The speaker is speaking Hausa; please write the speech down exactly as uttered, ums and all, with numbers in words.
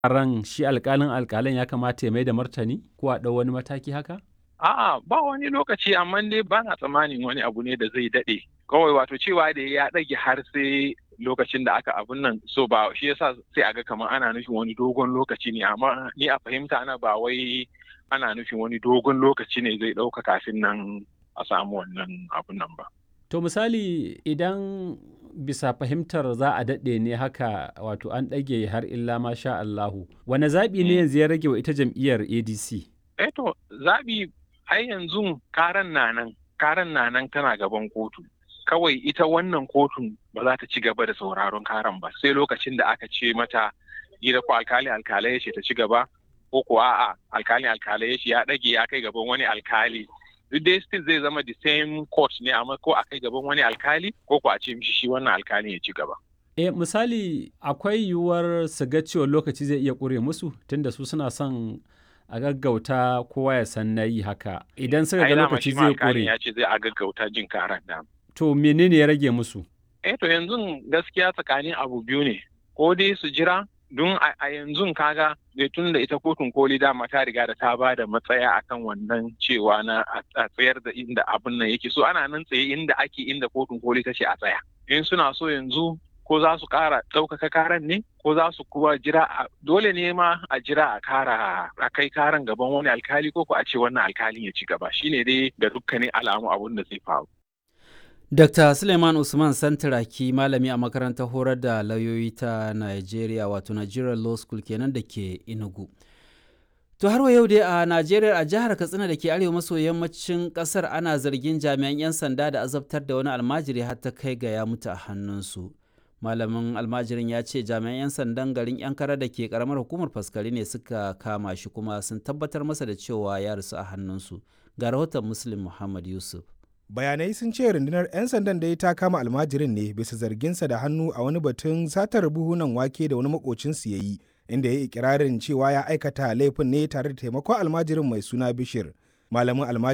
ran shi alƙalin alƙalan ya kamata ya mai da martani ko a ɗau wani mataki haka? A'a ba wani lokaci amma dai ba na tsammanin wani abu ne da zai daɗe. Kawai wato cewa da ya ɗage har sai lokacin da aka abun nan so ba shi yasa sai a ga kamar ana nufin wani dogon lokaci ne amma ni a fahimta ana ba wai ana nufin wani dogon lokaci ne zai ɗauka kafin nan a samu wannan abun nan ba. To misali idan bisa fahimtar za a daɗe ne haka wato an ɗage har illa ma sha Allahu. Wane zaɓi ne yanzu ya rage wa ita jam'iyyar A D C? Eh to zaɓi ai yanzu karan na nan, karan na nan tana gaban kotu. Kawai ita wannan kotun ba za ta ci gaba da sauraron karan ba sai lokacin da aka ce mata gida ko alkali alkalai ya ce ta ci gaba ko ko a'a alkali alkalai ya ce ya ɗage ya kai gaban wani alkali. Duk dai still zai zama the same court ne amma ko a kai gaban wani alkali ko ko a ce mishi shi wannan alkali ya ci gaba. Eh misali akwai yiwuwar su ga cewa lokaci zai iya ƙure musu tunda su suna son a gaggauta kowa ya san na yi haka idan suka ga lokaci zai ƙure. ya ce zai a gaggauta jin karan da. To menene ya rage musu? Eh to yanzu gaskiya tsakanin abu biyu ne ko dai su jira don a yanzu kaga da tun da ita kotun koli dama ta riga da ta ba da matsaya akan wannan cewa na a tsayar da inda abin nan yake so ana nan tsaye inda ake inda kotun koli ta ce a tsaya in suna so yanzu ko za su kara ɗaukaka karan ne ko za su kuwa jira dole ne ma a jira a kara a kai karan gaban wani alkali ko ko a ce wannan alkalin ya ci gaba shine dai ga dukkanin alamu abun da zai faru. Dokta Suleiman Usman Santaraki malami a makarantar horar da lauyoyi ta Najeriya wato Nigerian Law School kenan da ke Enugu. To har yau dai a Najeriya a jihar Katsina da ke arewa maso yammacin kasar ana zargin jami'an 'yan sanda da azabtar da wani almajiri har ta kai ga ya mutu a hannunsu. Malamin almajirin ya ce jami'an 'yan sandan garin 'yan kara da ke karamar hukumar faskari ne suka kama shi kuma sun tabbatar masa da cewa ya rasu a hannunsu. Ga rahoton Muslim Muhammad Yusuf. Bayanai sun ce rundunar 'yan sandan da ta kama almajirin ne bisa zarginsa da hannu a wani batun satar buhunan wake da wani makocinsu ya yi, inda ya yi ikirarin cewa ya aikata laifin ne tare da taimakon almajirin mai suna Bishir. Malamin almajirin